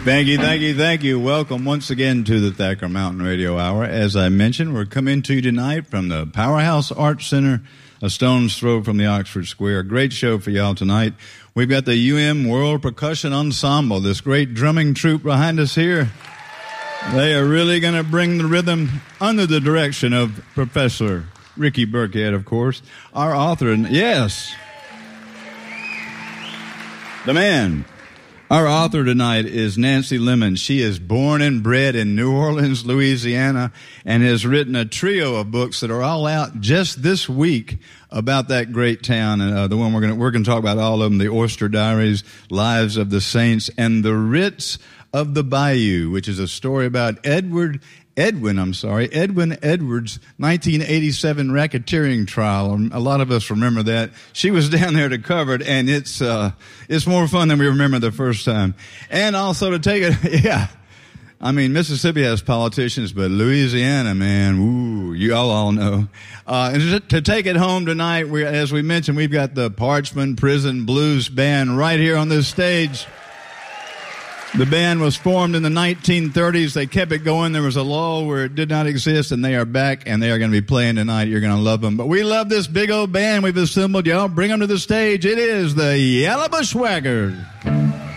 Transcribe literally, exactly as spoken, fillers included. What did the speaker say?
Thank you, thank you, thank you. Welcome once again to the Thacker Mountain Radio Hour. As I mentioned, we're coming to you tonight from the Powerhouse Arts Center, a stone's throw from the Oxford Square. Great show for y'all tonight. We've got the U M World Percussion Ensemble, this great drumming troupe behind us here. They are really going to bring the rhythm under the direction of Professor Ricky Burkhead, of course, our author. Yes, the man. Our author tonight is Nancy Lemon. She is born and bred in New Orleans, Louisiana, and has written a trio of books that are all out just this week about that great town. Uh, the one we're going to we're going to talk about all of them: The Oyster Diaries, Lives of the Saints, and The Writs of the Bayou, which is a story about Edward Edwin, I'm sorry, Edwin Edwards' nineteen eighty-seven racketeering trial. A lot of us remember that. She was down there to cover it, and it's uh, it's more fun than we remember the first time. And also to take it, yeah, I mean, Mississippi has politicians, but Louisiana, man, ooh, you all all know. Uh, and to take it home tonight, we, as we mentioned, we've got the Parchman Prison Blues Band right here on this stage. The band was formed in the nineteen thirties. They kept it going. There was a lull where it did not exist, and they are back, and they are going to be playing tonight. You're going to love them. But we love this big old band we've assembled. Y'all bring them to the stage. It is the Yellow Bushwhackers.